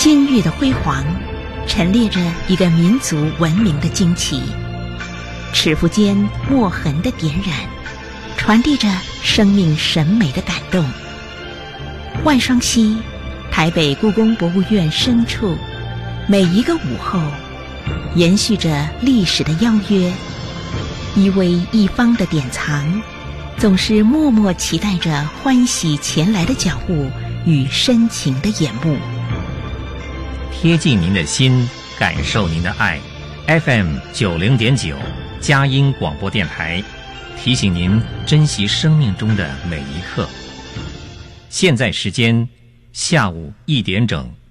金玉的辉煌，陈列着一个民族文明的惊奇；尺幅间墨痕的点染，传递着生命审美的感动。万双溪，台北故宫博物院深处，每一个午后，延续着历史的邀约，一微一方的典藏，总是默默期待着欢喜前来的脚步与深情的眼目。 贴近您的心，感受您的爱。FM 90.9佳音广播电台，提醒您珍惜生命中的每一刻。现在时间下午1点整。